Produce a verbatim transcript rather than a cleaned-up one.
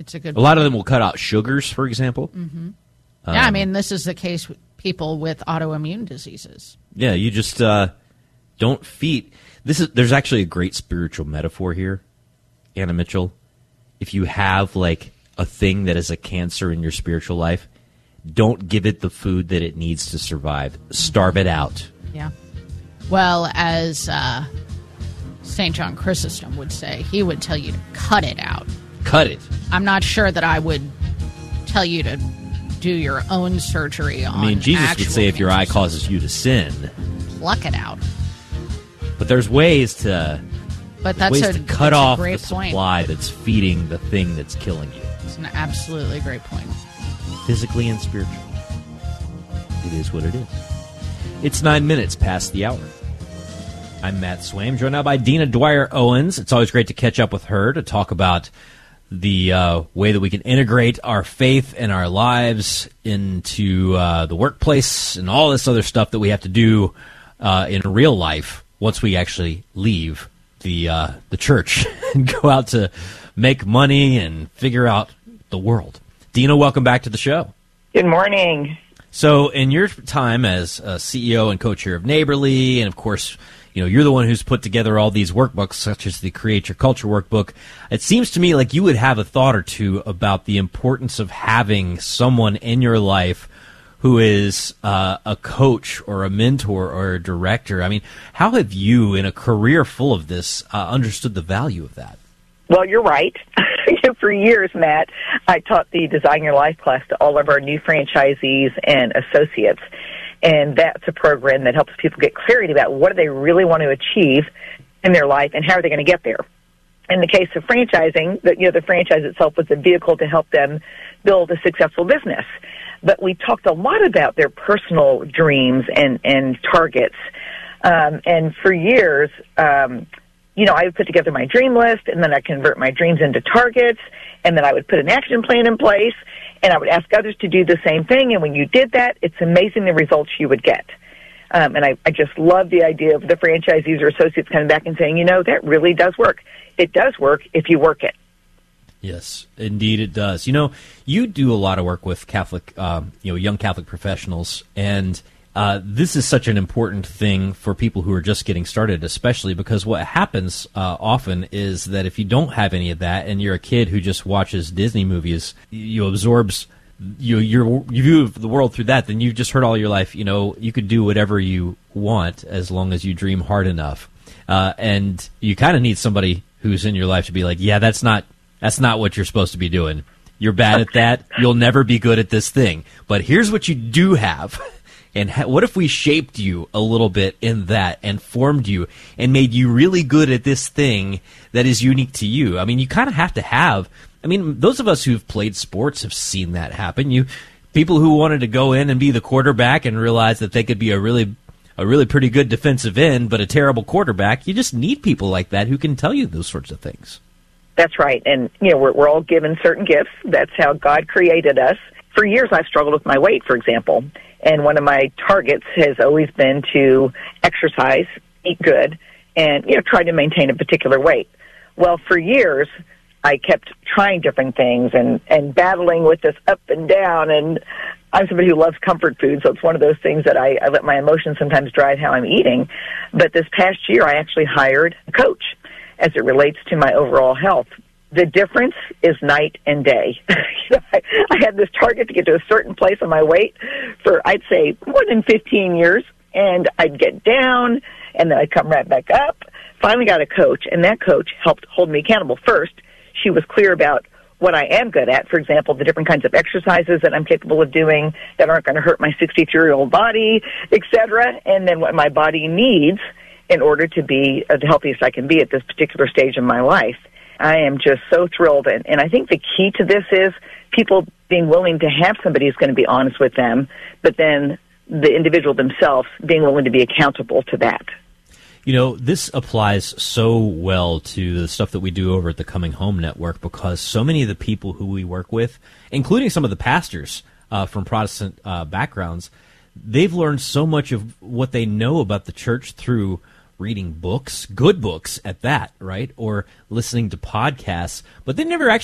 It's a good A lot of them will cut out sugars, for example. Mm-hmm. Um, yeah, I mean, this is the case with people with autoimmune diseases. Yeah, you just uh, don't feed. This is there's actually a great spiritual metaphor here, Anna Mitchell. If you have like a thing that is a cancer in your spiritual life, don't give it the food that it needs to survive. Starve it out. Yeah. Well, as uh, Saint John Chrysostom would say, he would tell you to cut it out. Cut it. I'm not sure that I would tell you to do your own surgery on I mean, Jesus would say if your eye cancer, causes you to sin. pluck it out. But there's ways to, But that's ways a, to cut that's a off great the point. supply that's feeding the thing that's killing you. It's an absolutely great point. Physically and spiritually. It is what it is. It's nine minutes past the hour. I'm Matt Swaim, joined now by Dina Dwyer Owens. It's always great to catch up with her to talk about the uh, way that we can integrate our faith and our lives into uh, the workplace and all this other stuff that we have to do uh, in real life once we actually leave the uh, the church and go out to make money and figure out the world. Dina, welcome back to the show. Good morning. So in your time as a C E O and co-chair of Neighborly, and of course, you know, you're the one who's put together all these workbooks, such as the Create Your Culture workbook. It seems to me like you would have a thought or two about the importance of having someone in your life who is uh, a coach or a mentor or a director. I mean, how have you, in a career full of this, uh, understood the value of that? Well, you're right. For years, Matt, I taught the Design Your Life class to all of our new franchisees and associates. And that's a program that helps people get clarity about what do they really want to achieve in their life and how are they going to get there. In the case of franchising, the, you know, the franchise itself was a vehicle to help them build a successful business. But we talked a lot about their personal dreams and, and targets. Um, and for years, um, you know, I would put together my dream list, and then I'd convert my dreams into targets, and then I would put an action plan in place, and I would ask others to do the same thing. And when you did that, it's amazing the results you would get. Um, and I, I just love the idea of the franchisees or associates coming back and saying, you know, that really does work. It does work if you work it. Yes, indeed it does. You know, you do a lot of work with Catholic, um, you know, young Catholic professionals, and uh, this is such an important thing for people who are just getting started, especially because what happens uh, often is that if you don't have any of that and you're a kid who just watches Disney movies, you absorbs you your you view the world through that, then you've just heard all your life, you know, you could do whatever you want as long as you dream hard enough. Uh, and you kind of need somebody who's in your life to be like, yeah, that's not that's not what you're supposed to be doing. You're bad at that. You'll never be good at this thing. But here's what you do have. And ha- what if we shaped you a little bit in that and formed you and made you really good at this thing that is unique to you? I mean, you kind of have to have, I mean, those of us who've played sports have seen that happen. You, people who wanted to go in and be the quarterback and realize that they could be a really, a really pretty good defensive end, but a terrible quarterback. You just need people like that who can tell you those sorts of things. That's right. And, you know, we're, we're all given certain gifts. That's how God created us. For years, I've struggled with my weight, for example. And one of my targets has always been to exercise, eat good, and, you know, try to maintain a particular weight. Well, for years, I kept trying different things and, and battling with this up and down. And I'm somebody who loves comfort food, so it's one of those things that I, I let my emotions sometimes drive how I'm eating. But this past year, I actually hired a coach as it relates to my overall health. The difference is night and day. You know, I, I had this target to get to a certain place on my weight for, I'd say, more than fifteen years, and I'd get down, and then I'd come right back up. Finally got a coach, and that coach helped hold me accountable. First, she was clear about what I am good at, for example, the different kinds of exercises that I'm capable of doing that aren't going to hurt my sixty-three-year-old body, et cetera, and then what my body needs in order to be uh, the healthiest I can be at this particular stage in my life. I am just so thrilled, and, and I think the key to this is people being willing to have somebody who's going to be honest with them, but then the individual themselves being willing to be accountable to that. You know, this applies so well to the stuff that we do over at the Coming Home Network, because so many of the people who we work with, including some of the pastors uh, from Protestant uh, backgrounds, they've learned so much of what they know about the church through reading books, good books at that, right? Or listening to podcasts, but they never actually